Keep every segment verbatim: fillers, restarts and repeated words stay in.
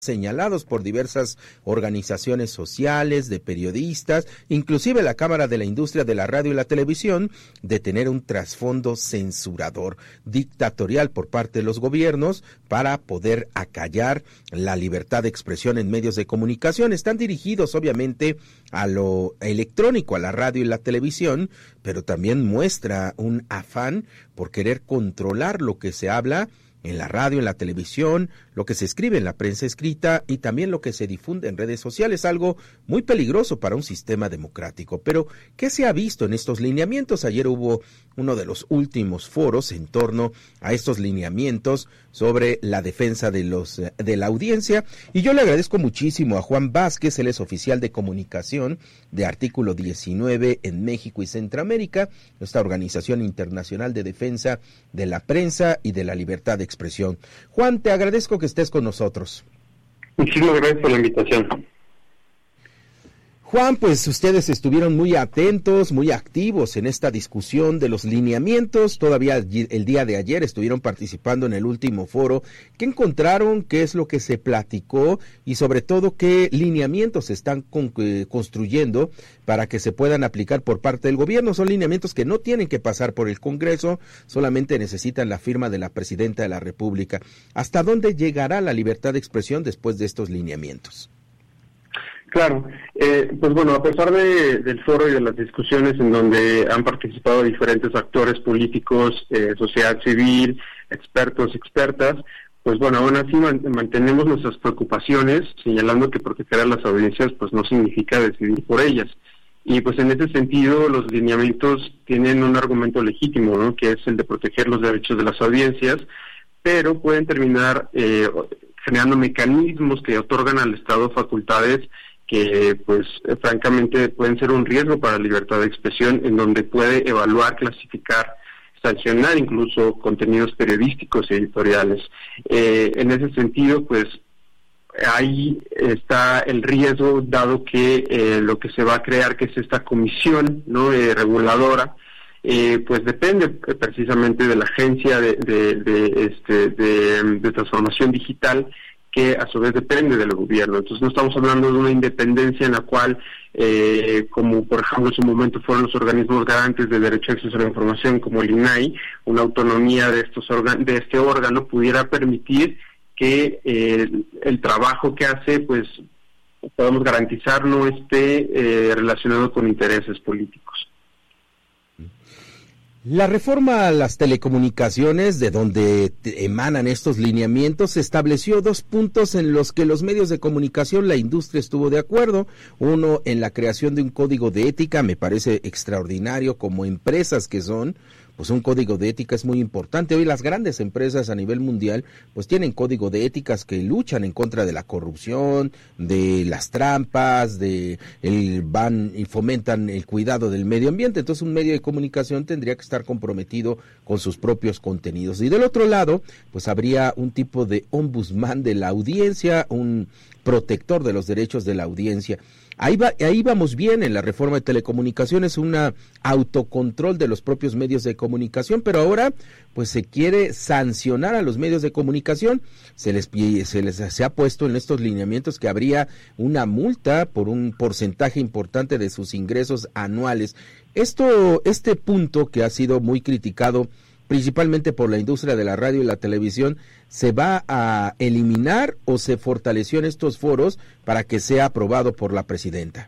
señalados por diversas organizaciones sociales, de periodistas, inclusive la Cámara de la Industria de la Radio y la Televisión, de tener un trasfondo censurador, dictatorial por parte de los gobiernos para poder acallar la libertad de expresión en medios de comunicación. Están dirigidos obviamente a lo electrónico, a la radio y la televisión, pero también muestra un afán por querer controlar lo que se habla en la radio, en la televisión, lo que se escribe en la prensa escrita y también lo que se difunde en redes sociales, algo muy peligroso para un sistema democrático. Pero, ¿qué se ha visto en estos lineamientos? Ayer hubo uno de los últimos foros en torno a estos lineamientos sobre la defensa de los de la audiencia, y yo le agradezco muchísimo a Juan Vázquez, él es oficial de comunicación de Artículo diecinueve en México y Centroamérica, esta organización internacional de defensa de la prensa y de la libertad de expresión. Juan, te agradezco que estés con nosotros. Muchísimas gracias por la invitación. Juan, pues ustedes estuvieron muy atentos, muy activos en esta discusión de los lineamientos. Todavía el día de ayer estuvieron participando en el último foro. ¿Qué encontraron? ¿Qué es lo que se platicó? Y sobre todo, ¿qué lineamientos se están con, eh, construyendo para que se puedan aplicar por parte del gobierno? Son lineamientos que no tienen que pasar por el Congreso, solamente necesitan la firma de la Presidenta de la República. ¿Hasta dónde llegará la libertad de expresión después de estos lineamientos? Claro, eh, pues bueno, a pesar de, del foro y de las discusiones en donde han participado diferentes actores políticos, eh, sociedad civil, expertos, expertas, pues bueno, aún así man, mantenemos nuestras preocupaciones, señalando que proteger a las audiencias pues no significa decidir por ellas. Y pues en ese sentido los lineamientos tienen un argumento legítimo, ¿no?, que es el de proteger los derechos de las audiencias, pero pueden terminar eh, generando mecanismos que otorgan al Estado facultades que pues francamente pueden ser un riesgo para la libertad de expresión, en donde puede evaluar, clasificar, sancionar incluso contenidos periodísticos y editoriales. Eh, en ese sentido, pues ahí está el riesgo, dado que eh, lo que se va a crear, que es esta comisión, ¿no?, eh, reguladora, eh, pues depende precisamente de la agencia de, de, de, este, de, de transformación digital, que a su vez depende del gobierno. Entonces no estamos hablando de una independencia en la cual, eh, como por ejemplo en su momento fueron los organismos garantes de derecho a acceso a la información, como el I N A I, una autonomía de estos organ- de este órgano pudiera permitir que eh, el, el trabajo que hace, pues podamos garantizar no esté eh, relacionado con intereses políticos. La reforma a las telecomunicaciones, de donde emanan estos lineamientos, estableció dos puntos en los que los medios de comunicación, la industria estuvo de acuerdo. Uno, en la creación de un código de ética, me parece extraordinario, como empresas que son, pues un código de ética es muy importante. Hoy las grandes empresas a nivel mundial pues tienen código de éticas que luchan en contra de la corrupción, de las trampas, de el van y fomentan el cuidado del medio ambiente. Entonces un medio de comunicación tendría que estar comprometido con sus propios contenidos. Y del otro lado, pues habría un tipo de ombudsman de la audiencia, un protector de los derechos de la audiencia. Ahí, va, ahí vamos bien en la reforma de telecomunicaciones, un autocontrol de los propios medios de comunicación, pero ahora pues se quiere sancionar a los medios de comunicación. Se les, se les se ha puesto en estos lineamientos que habría una multa por un porcentaje importante de sus ingresos anuales. Esto, este punto que ha sido muy criticado principalmente por la industria de la radio y la televisión, ¿se va a eliminar o se fortaleció en estos foros para que sea aprobado por la presidenta?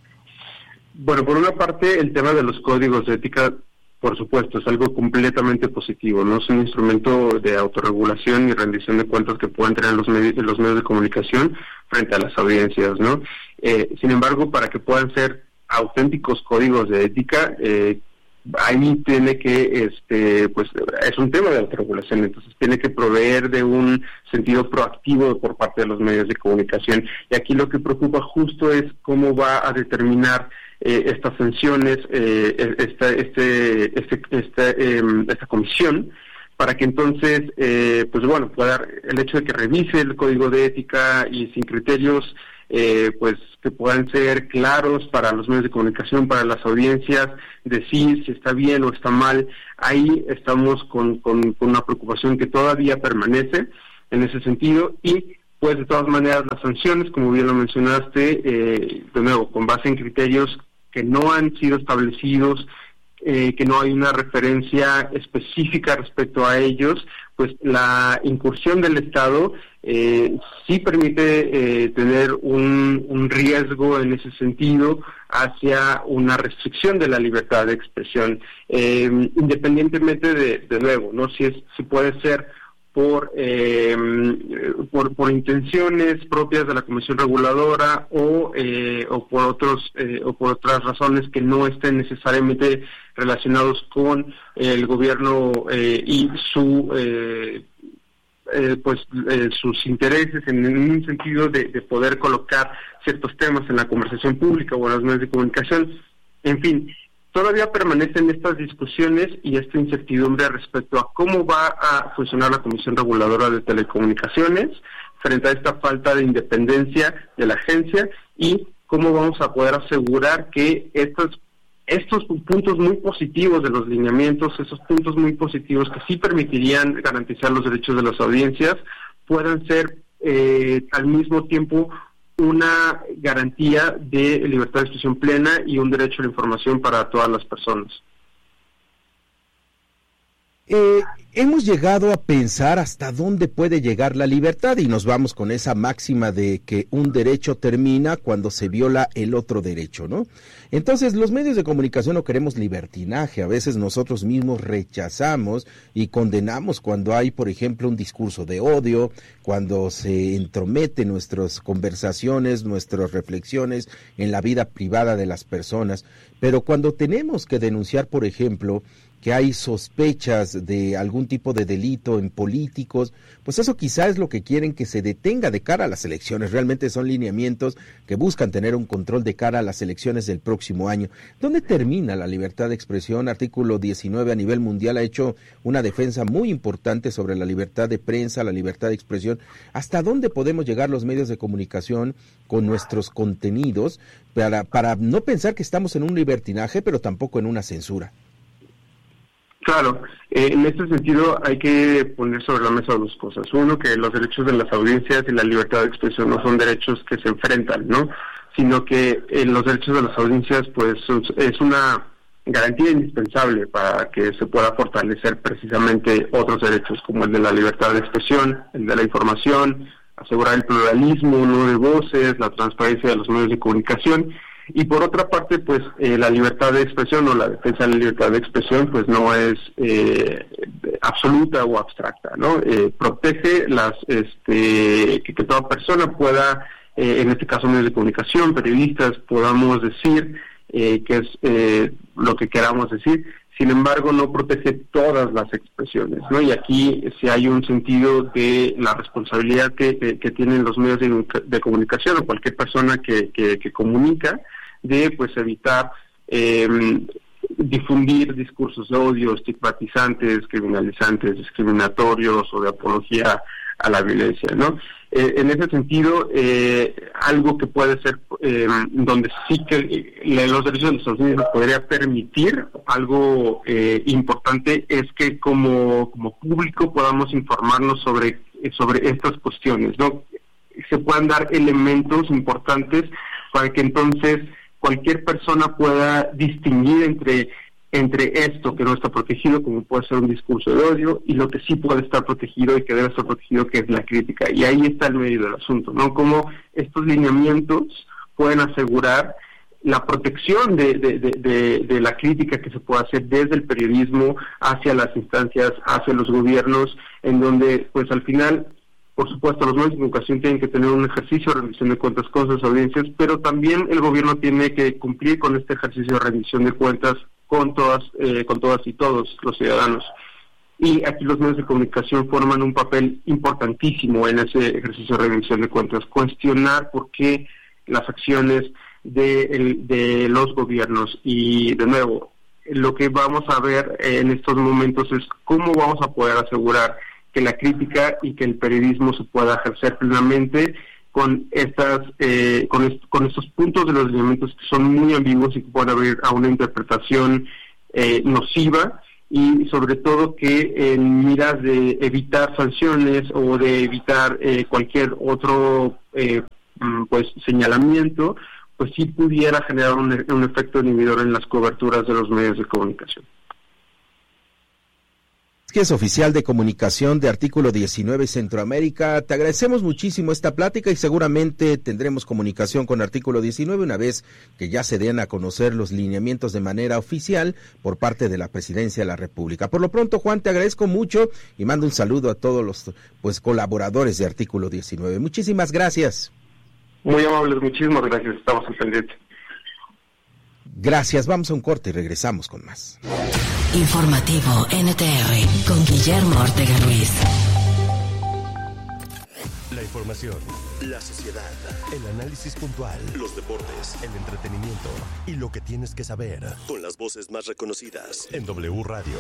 Bueno, por una parte, el tema de los códigos de ética, por supuesto, es algo completamente positivo, no es un instrumento de autorregulación y rendición de cuentas que puedan tener los medios, los medios de comunicación frente a las audiencias, ¿no? Eh, sin embargo, para que puedan ser auténticos códigos de ética, eh, ahí tiene que, este, pues es un tema de autorregulación, entonces tiene que proveer de un sentido proactivo por parte de los medios de comunicación. Y aquí lo que preocupa justo es cómo va a determinar eh, estas sanciones, eh, esta, este, este, esta, eh, esta comisión, para que entonces, eh, pues bueno, pueda, el hecho de que revise el código de ética y sin criterios, Eh, pues que puedan ser claros para los medios de comunicación, para las audiencias, decir si está bien o está mal. Ahí estamos con, con, con una preocupación que todavía permanece en ese sentido, y pues de todas maneras las sanciones, como bien lo mencionaste, eh, de nuevo, con base en criterios que no han sido establecidos, eh, que no hay una referencia específica respecto a ellos, pues la incursión del Estado eh, sí permite eh, tener un, un riesgo en ese sentido hacia una restricción de la libertad de expresión, eh, independientemente de, de nuevo, no si es si puede ser por, eh, por por intenciones propias de la Comisión Reguladora o eh, o por otros eh, o por otras razones que no estén necesariamente relacionados con el gobierno eh, y su eh, eh, pues eh, sus intereses en, en un sentido de, de poder colocar ciertos temas en la conversación pública o en los medios de comunicación. En fin, todavía permanecen estas discusiones y esta incertidumbre respecto a cómo va a funcionar la Comisión Reguladora de Telecomunicaciones frente a esta falta de independencia de la agencia y cómo vamos a poder asegurar que estos estos puntos muy positivos de los lineamientos, esos puntos muy positivos que sí permitirían garantizar los derechos de las audiencias, puedan ser eh, al mismo tiempo una garantía de libertad de expresión plena y un derecho a la información para todas las personas. Eh, hemos llegado a pensar hasta dónde puede llegar la libertad y nos vamos con esa máxima de que un derecho termina cuando se viola el otro derecho, ¿no? Entonces, los medios de comunicación no queremos libertinaje, a veces nosotros mismos rechazamos y condenamos cuando hay, por ejemplo, un discurso de odio, cuando se entromete nuestras conversaciones, nuestras reflexiones en la vida privada de las personas, pero cuando tenemos que denunciar, por ejemplo, que hay sospechas de algún tipo de delito en políticos, pues eso quizá es lo que quieren que se detenga de cara a las elecciones. Realmente son lineamientos que buscan tener un control de cara a las elecciones del próximo año. ¿Dónde termina la libertad de expresión? Artículo diecinueve a nivel mundial ha hecho una defensa muy importante sobre la libertad de prensa, la libertad de expresión. ¿Hasta dónde podemos llegar los medios de comunicación con nuestros contenidos para, para no pensar que estamos en un libertinaje, pero tampoco en una censura? Claro, eh, en este sentido hay que poner sobre la mesa dos cosas. Uno, que los derechos de las audiencias y la libertad de expresión no son derechos que se enfrentan, ¿no? Sino que eh, los derechos de las audiencias, pues, es una garantía indispensable para que se pueda fortalecer precisamente otros derechos, como el de la libertad de expresión, el de la información, asegurar el pluralismo, ¿no?, de voces, la transparencia de los medios de comunicación. Y por otra parte, pues eh, la libertad de expresión o la defensa de la libertad de expresión, pues no es eh, absoluta o abstracta, ¿no? Eh, protege las, este, que, que toda persona pueda, eh, en este caso medios de comunicación, periodistas, podamos decir eh, que es eh, lo que queramos decir. Sin embargo, no protege todas las expresiones, ¿no? Y aquí si hay un sentido de la responsabilidad que, que, que tienen los medios de, de comunicación o cualquier persona que, que, que comunica, de pues evitar eh, difundir discursos de odio, estigmatizantes, criminalizantes, discriminatorios o de apología a la violencia, ¿no? Eh, en ese sentido, eh, algo que puede ser eh, donde sí que eh, los derechos de los Estados Unidos podría permitir algo eh, importante es que como como público podamos informarnos sobre sobre estas cuestiones, ¿no? Se puedan dar elementos importantes para que entonces cualquier persona pueda distinguir entre entre esto que no está protegido, como puede ser un discurso de odio, y lo que sí puede estar protegido y que debe estar protegido, que es la crítica. Y ahí está el medio del asunto, ¿no? Cómo estos lineamientos pueden asegurar la protección de, de, de, de, de la crítica que se puede hacer desde el periodismo hacia las instancias, hacia los gobiernos, en donde, pues al final, por supuesto, los medios de comunicación tienen que tener un ejercicio de rendición de cuentas con sus audiencias, pero también el gobierno tiene que cumplir con este ejercicio de rendición de cuentas con todas, eh, con todas y todos los ciudadanos. Y aquí los medios de comunicación forman un papel importantísimo en ese ejercicio de rendición de cuentas, cuestionar por qué las acciones de, el, de los gobiernos. Y de nuevo, lo que vamos a ver en estos momentos es cómo vamos a poder asegurar que la crítica y que el periodismo se pueda ejercer plenamente con estas eh, con, est- con estos puntos de los lineamientos que son muy ambiguos y que pueden abrir a una interpretación eh, nociva y sobre todo que en miras de evitar sanciones o de evitar eh, cualquier otro eh, pues señalamiento, pues sí pudiera generar un, un efecto inhibidor en las coberturas de los medios de comunicación. Que es oficial de comunicación de Artículo diecinueve Centroamérica. Te agradecemos muchísimo esta plática y seguramente tendremos comunicación con Artículo diecinueve una vez que ya se den a conocer los lineamientos de manera oficial por parte de la Presidencia de la República. Por lo pronto, Juan, te agradezco mucho y mando un saludo a todos los pues colaboradores de Artículo diecinueve. Muchísimas gracias. Muy amables, muchísimas gracias. Estamos al pendiente. Gracias, vamos a un corte y regresamos con más. Informativo N T R con Guillermo Ortega Ruiz. La información, la sociedad, el análisis puntual, los deportes, el entretenimiento y lo que tienes que saber con las voces más reconocidas en W Radio.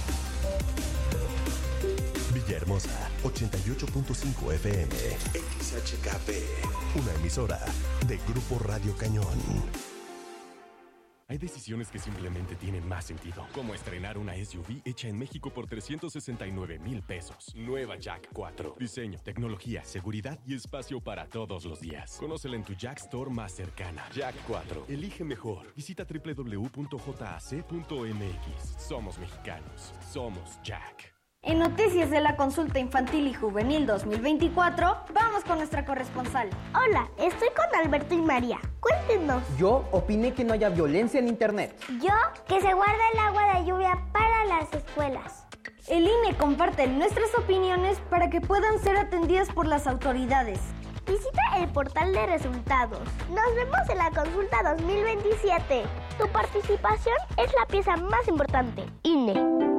Villahermosa, ochenta y ocho punto cinco F M, X H K P, una emisora de Grupo Radio Cañón. Hay decisiones que simplemente tienen más sentido, como estrenar una S U V hecha en México por trescientos sesenta y nueve mil pesos. Nueva Jack cuatro. Diseño, tecnología, seguridad y espacio para todos los días. Conócela en tu Jack Store más cercana. Jack cuatro. Elige mejor. Visita doble u doble u doble u punto j a c punto m x. Somos mexicanos. Somos Jack. En Noticias de la Consulta Infantil y Juvenil dos mil veinticuatro, vamos con nuestra corresponsal. Hola, estoy con Alberto y María. Cuéntenos. Yo opiné que no haya violencia en Internet. Yo, que se guarda el agua de lluvia para las escuelas. El I N E comparte nuestras opiniones para que puedan ser atendidas por las autoridades. Visita el portal de resultados. Nos vemos en la consulta dos mil veintisiete. Tu participación es la pieza más importante. I N E.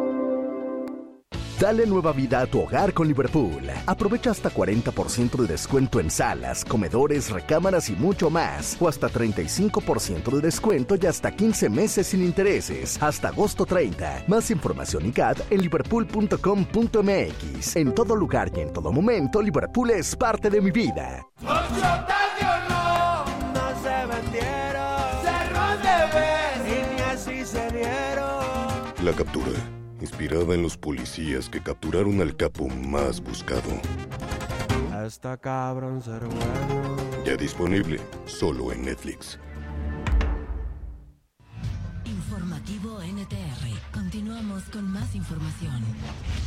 Dale nueva vida a tu hogar con Liverpool. Aprovecha hasta cuarenta por ciento de descuento en salas, comedores, recámaras y mucho más. O hasta treinta y cinco por ciento de descuento y hasta quince meses sin intereses. Hasta agosto treinta. Más información y C A D en liverpool punto com punto m x. En todo lugar y en todo momento, Liverpool es parte de mi vida. No se vendieron, cerros de vez y ni así se dieron. La captura. Inspirada en los policías que capturaron al capo más buscado. Hasta cabrón ser bueno. Ya disponible, solo en Netflix. Informativo N T R. Continuamos con más información.